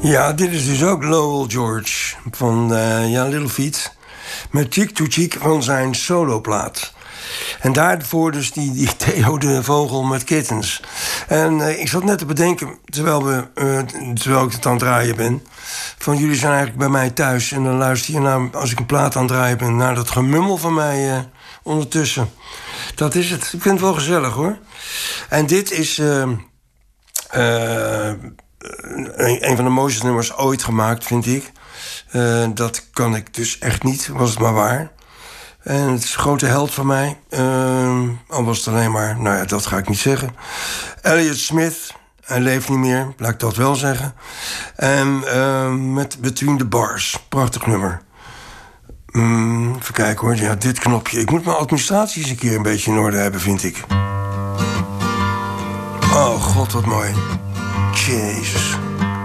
Ja, dit is dus ook Lowell George van Little Feat. Met Cheek to Cheek van zijn soloplaat. En daarvoor dus die Theo de Vogel met Kittens. En ik zat net te bedenken, terwijl ik het aan het draaien ben, van jullie zijn eigenlijk bij mij thuis. En dan luister je naar, als ik een plaat aan het draaien ben, naar dat gemummel van mij ondertussen. Dat is het. Ik vind het wel gezellig, hoor. En dit is een van de mooiste nummers ooit gemaakt, vind ik. Dat kan ik dus echt niet, was het maar waar. En het is een grote held van mij. Al was het alleen maar, nou ja, dat ga ik niet zeggen. Elliott Smith, hij leeft niet meer, laat ik dat wel zeggen. En met Between the Bars, prachtig nummer. Even kijken hoor, ja, dit knopje. Ik moet mijn administratie eens een keer een beetje in orde hebben, vind ik. Oh god, wat mooi. Jezus.